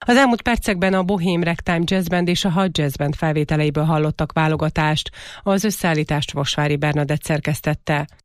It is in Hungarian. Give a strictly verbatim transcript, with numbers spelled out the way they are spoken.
Az elmúlt percekben a Bohém Ragtime Jazz Band és a Hot Jazz Band felvételeiből hallottak válogatást. Az összeállítást Vasvári Bernadett szerkesztette.